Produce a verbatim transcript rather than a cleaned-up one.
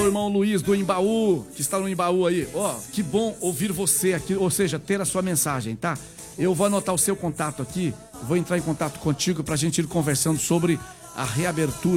irmão Luiz do Embaú, que está no Embaú aí. Ó, oh, que bom ouvir você aqui, ou seja, ter a sua mensagem, tá? Eu vou anotar o seu contato aqui, vou entrar em contato contigo pra gente ir conversando sobre a reabertura